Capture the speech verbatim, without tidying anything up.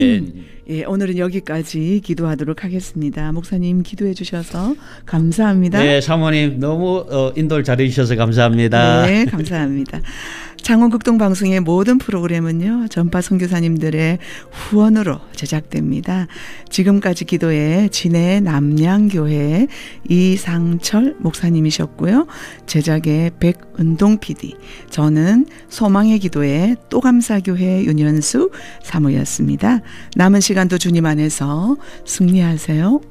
음, 예, 오늘은 여기까지 기도하도록 하겠습니다. 목사님 기도해 주셔서 감사합니다. 네, 사모님 너무 어, 인도를 잘해 주셔서 감사합니다. 네, 감사합니다. 장원극동방송의 모든 프로그램은요, 전파 선교사님들의 후원으로 제작됩니다. 지금까지 기도에 진해 남양교회 이상철 목사님이셨고요. 제작의 백은동 피디, 저는 소망의 기도의 또감사교회 윤현수 사모였습니다. 남은 시간도 주님 안에서 승리하세요.